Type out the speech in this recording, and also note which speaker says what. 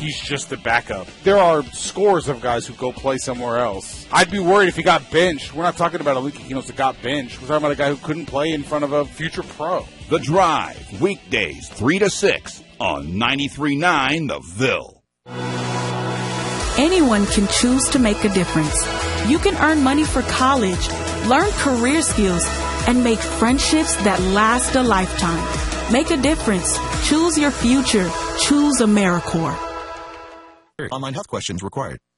Speaker 1: he's just the backup. There are scores of guys who go play somewhere else. I'd be worried if he got benched. We're not talking about Alek Iquinos that got benched. We're talking about a guy who couldn't play in front of a future pro.
Speaker 2: The Drive, weekdays 3 to 6 on 93.9 The Ville.
Speaker 3: Anyone can choose to make a difference. You can earn money for college, learn career skills, and make friendships that last a lifetime. Make a difference. Choose your future. Choose AmeriCorps.
Speaker 4: Online health questions required.